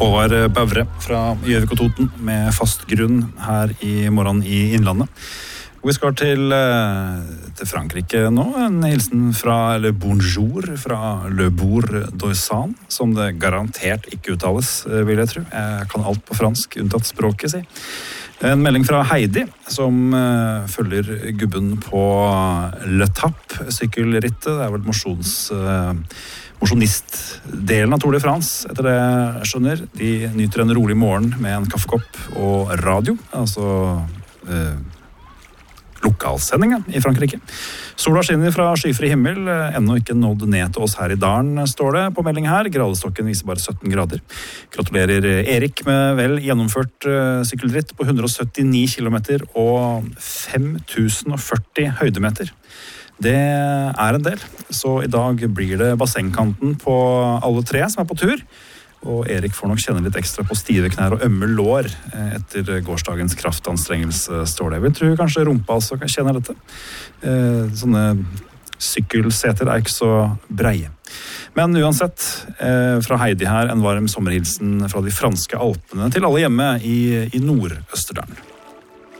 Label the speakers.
Speaker 1: Håvard Bøvre fra Gjøvik og Toten med fast grunn her i morgen i Innlandet. Vi skal til Frankrike nå. En hilsen fra Le Bonjour fra Le Bourg d'Oisans, som det garantert ikke uttales, vil jeg tro. Jeg kan alt på fransk, unntatt språket, si. En melding fra Heidi, som følger gubben på Le Tap, sykkelrittet. Det vel mosjonistdelen av Tour de France, etter det jeg skjønner. De nyter en rolig morgen med en kaffekopp og radio, altså lokalsendingen i Frankrike. Sola skinner fra skyfri himmel, ennå ikke nådd ned til oss her i dalen, står det på melding her. Gradestokken viser bare 17 grader. Gratulerer Erik med vel gjennomført sykkelritt på 179 kilometer og 5040 høydemeter. Det en del, så i dag blir det bassengkanten på alle tre som på tur. Og Erik får nok kjenne litt ekstra på stive knær og ømme lår etter gårsdagens kraftanstrengelse, står det. Jeg vil tro kanskje rumpa også kan kjenne dette. Sånne sykkelseter ikke så breie. Men uansett, fra Heidi her, en varm sommerhilsen fra de franske Alpene til alle hjemme i Nord-Østerdalen.